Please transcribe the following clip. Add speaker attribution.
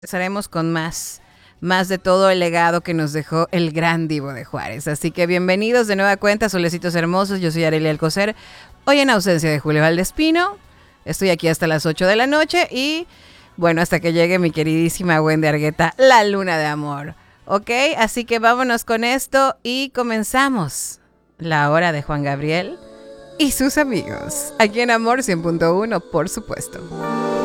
Speaker 1: Empezaremos con más de todo el legado que nos dejó el gran Divo de Juárez. Así que bienvenidos de nueva cuenta, solecitos hermosos. Yo soy Arely Alcocer, hoy en ausencia de Julio Valdespino. Estoy aquí hasta las 8 de la noche y, bueno, hasta que llegue mi queridísima Wendy Argueta, la luna de amor. ¿Ok? Así que vámonos con esto y comenzamos la hora de Juan Gabriel y sus amigos. Aquí en Amor 100.1, por supuesto.